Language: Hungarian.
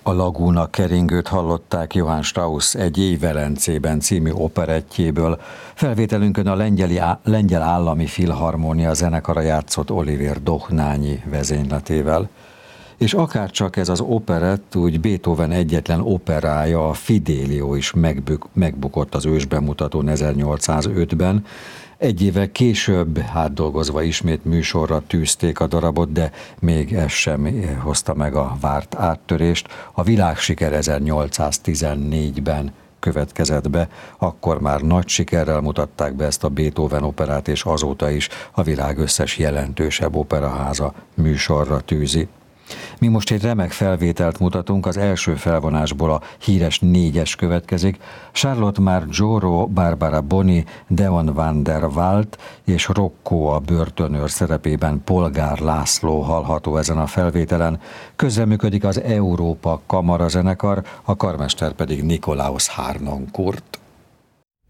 A Laguna keringőt hallották Johann Strauss Egy éj Velencében című operettjéből. Felvételünkön a Lengyel Állami Filharmónia zenekara játszott Olivér Dohnányi vezényletével. És akárcsak ez az operett, úgy Beethoven egyetlen operája, a Fidelio is megbukott az ősbemutatón 1805-ben. Egy évvel később dolgozva ismét műsorra tűzték a darabot, de még ez sem hozta meg a várt áttörést. A világsiker 1814-ben következett be, akkor már nagy sikerrel mutatták be ezt a Beethoven operát, és azóta is a világ összes jelentősebb operaháza műsorra tűzi. Mi most egy remek felvételt mutatunk, az első felvonásból a híres 4-es következik. Charlotte Marjoro, Barbara Boni, Deon van der Walt és Rocco a börtönőr szerepében Polgár László hallható ezen a felvételen. Közreműködik az Európa Kamara zenekar, a karmester pedig Nikolaus Harnoncourt.